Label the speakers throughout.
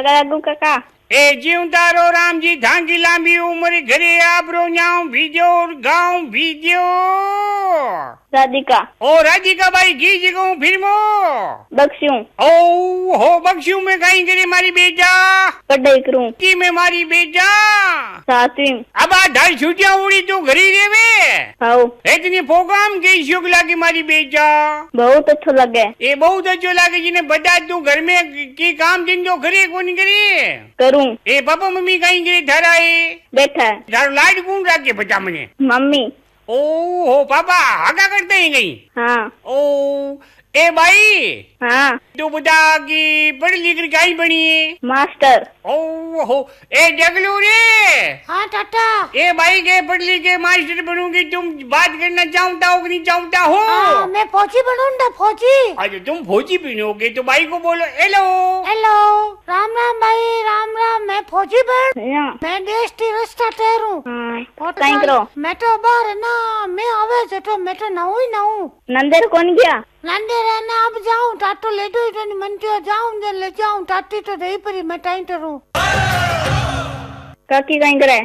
Speaker 1: लगा लागू काका।
Speaker 2: ए जीवता रो राम जी धांगी लांबी उम्र घरे आबरो न्याओ भीजो गाँव भीजो।
Speaker 1: राधिका।
Speaker 2: ओ राधिका भाई घी जगह फिर मो
Speaker 1: बख्शू।
Speaker 2: ओ हो बख्शू में कहीं करे मारी बेटा
Speaker 1: पढ़ाई करूं
Speaker 2: की में मारी बेटा
Speaker 1: 7वीं।
Speaker 2: अब आ ढाई छुट्टियां उड़ी तो घरी रेवे।
Speaker 1: हाउ
Speaker 2: इतनी प्रोग्राम के शौक लागे मारी बेटा।
Speaker 1: बहुत अच्छा लगे।
Speaker 2: ये बहुत अच्छा लागे जिन्हें बता तू घर में की काम दिन जो करे कौन करे
Speaker 1: करूं।
Speaker 2: ए पापा मम्मी कहीं करे थारा है
Speaker 1: बैठा है।
Speaker 2: थारो लाइट कौन रखे बता मने।
Speaker 1: मम्मी।
Speaker 2: ओ हो पापा हागा करते हैं कहीं।
Speaker 1: हाँ।
Speaker 2: ओ ए भाई।
Speaker 1: हाँ।
Speaker 2: तू बता कि पढ़ लिख कर कहीं बनी है
Speaker 1: मास्टर।
Speaker 2: ओ हो ए जगलू रे।
Speaker 3: हाँ टाटा।
Speaker 2: ए भाई के पढ़ लिख के मास्टर बनूंगी तुम बात करना चाहता हो कि नहीं चाहता हो।
Speaker 3: मैं फौजी बनूंगा फौजी।
Speaker 2: अच्छा तुम फौजी बनोगे तो भाई को बोलो हेलो।
Speaker 3: हेलो राम राम भाई राम राम। मैं फौजी बन मैं देश की रस्ता ठहरूं।
Speaker 1: कहीं करो
Speaker 3: मैं तो बाहर ना मैं आवे तो मैं तो नहूं ही नहूं।
Speaker 1: नंदेर कौन गया
Speaker 3: नंदे रहना अब जाऊं टाटो ले दो तो मन तो जाऊं जन ले जाऊं टाटी तो दही परी मैं टाइम टरूं।
Speaker 1: काकी कहीं करे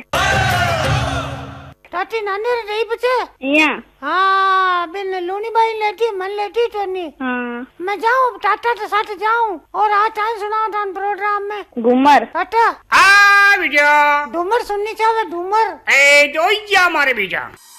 Speaker 3: टाटी नाने रे दही बचे
Speaker 1: यहाँ।
Speaker 3: हाँ बिन लूनी बाई लेटी मन लेटी तो नहीं।
Speaker 1: हाँ।
Speaker 3: मैं जाऊं टाटा के साथ जाऊं और आज टाइम सुनाओ टाइम प्रोग्राम में
Speaker 1: घूमर।
Speaker 3: टाटा
Speaker 2: हाँ बेटा
Speaker 3: डूमर सुननी चाहे डूमर।
Speaker 2: ए तो क्या हमारे बेटा।